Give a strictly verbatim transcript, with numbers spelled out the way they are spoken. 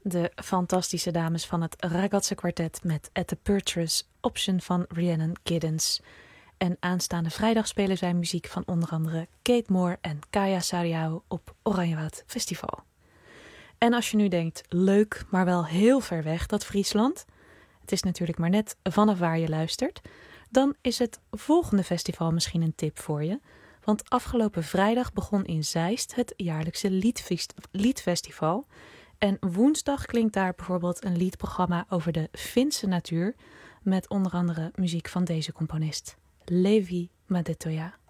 De fantastische dames van het Ragazze Quartet met At the Purchase, Option van Rhiannon Giddens. En aanstaande vrijdag spelen zij muziek van onder andere Kate Moore en Kaya Sariao op Oranjewoud Festival. En als je nu denkt, leuk, maar wel heel ver weg, dat Friesland. Het is natuurlijk maar net vanaf waar je luistert. Dan is het volgende festival misschien een tip voor je. Want afgelopen vrijdag begon in Zeist het jaarlijkse liedfest- liedfestival. En woensdag klinkt daar bijvoorbeeld een liedprogramma over de Finse natuur. Met onder andere muziek van deze componist, Levi Madetoja.